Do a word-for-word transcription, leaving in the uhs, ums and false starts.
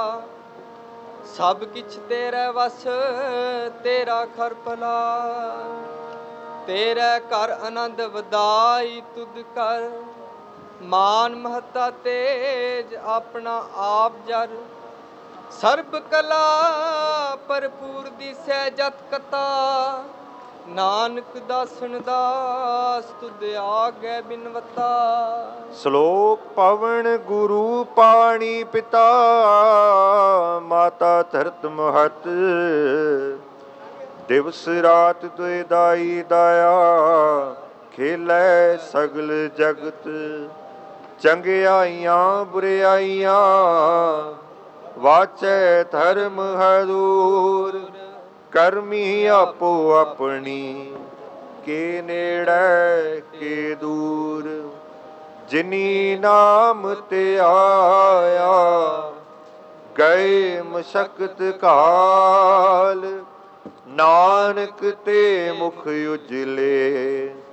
ਸਭ ਕਿਛ ਤੇਰੇ ਵਸ ਤੇਰਾ ਖਰ ਭਲਾ। ਤੇਰੇ ਘਰ ਆਨੰਦ ਵਧਾਈ ਤੁਧ ਕਰ। ਮਾਨ ਮਹਤਾ ਤੇਜ ਆਪਣਾ ਆਪ ਜਰ। ਸਰਬ ਕਲਾ ਭਰਪੂਰ ਦਿਸੈ ਜਤ ਕਤਾ। ਨਾਨਕ ਦਾਸਨ ਦਾਸ ਤੁਧ ਆਗੇ ਬਿਨਵਤਾ। ਸ਼ਲੋਕ ਪਵਨ ਗੁਰੂ ਪਾਣੀ ਪਿਤਾ ਮਾਤਾ ਧਰਤ ਮਹਤ। ਦਿਵਸ ਰਾਤ ਦੁਇ ਦਾਈ ਦਾਇਆ ਖੇਲੇ ਸਗਲ ਜਗਤ। ਚੰਗਿਆਈਆਂ ਬੁਰਿਆਈਆਂ ਵਾਚੈ ਧਰਮ ਹਦੂਰ। ਕਰਮੀ ਆਪੋ ਆਪਣੀ ਕੇ ਨੇੜੇ ਕੇ ਦੂਰ। ਜਿਨੀ ਨਾਮ ਤੇ ਆਇਆ ਗਏ ਮਸ਼ਕਤ ਕਾਲ। ਨਾਨਕ ਤੇ ਮੁਖ ਉਜਲੇ